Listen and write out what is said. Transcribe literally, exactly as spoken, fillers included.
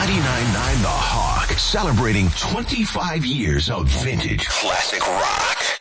ninety-nine point nine The Hawk, celebrating twenty-five years of vintage classic rock.